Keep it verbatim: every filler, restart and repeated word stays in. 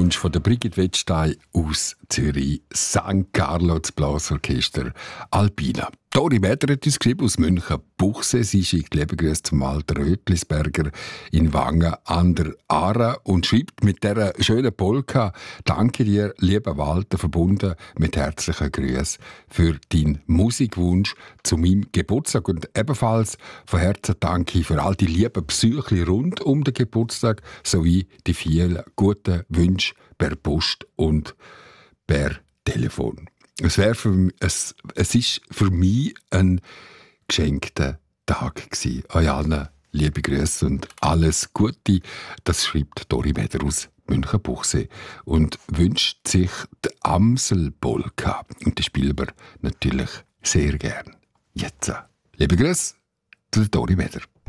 Musikwunsch von der Brigitte Wettstein aus Zürich, Sankt Carlo, das Blasorchester Alpina. Dori Meder hat uns geschrieben aus München-Buchse. Sie schickt Liebesgrüße zum Walter Rötlisberger in Wangen an der Aare und schreibt mit dieser schönen Polka: Danke dir, lieber Walter, verbunden mit herzlichen Grüßen für deinen Musikwunsch zu meinem Geburtstag. Und ebenfalls von Herzen danke für all die lieben Besuche rund um den Geburtstag sowie die vielen guten Wünsche per Post und per Telefon. Es, wär für, es, es ist für mich ein geschenkter Tag gewesen. Euch allen liebe Grüße und alles Gute. Das schreibt Dori Meder aus München-Buchsee und wünscht sich die Amsel-Polka. Und die spielen wir natürlich sehr gern. Jetzt, liebe Grüße, Dori Meder.